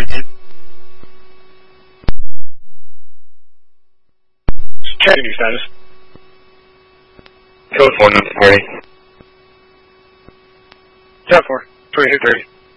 again. Checking your status. Code 4 not 30. Chat 4. 20 hit 30.